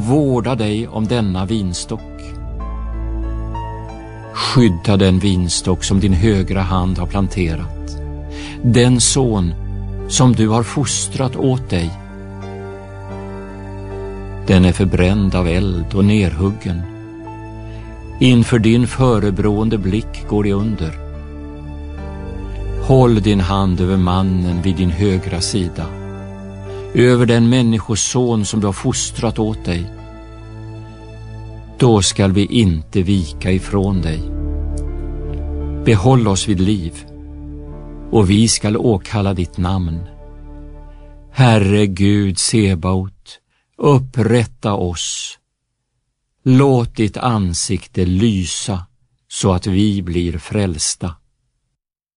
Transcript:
vårda dig om denna vinstock. Skydda den vinstock som din högra hand har planterat, den son som du har fostrat åt dig. Den är förbränd av eld och nerhuggen. Inför din förebrående blick går det under. Håll din hand över mannen vid din högra sida, över den människoson som du har fostrat åt dig. Då skall vi inte vika ifrån dig. Behåll oss vid liv, och vi skall åkalla ditt namn. Herre Gud Sebaot, upprätta oss. Låt ditt ansikte lysa så att vi blir frälsta.